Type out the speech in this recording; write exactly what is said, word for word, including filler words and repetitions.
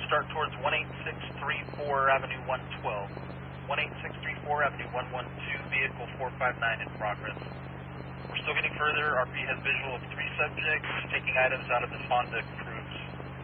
start towards one eight six three four Avenue one twelve. one eight six three four Avenue one twelve, vehicle four five nine in progress. We're still getting further. R P has visual of three subjects taking items out of this Honda Crew.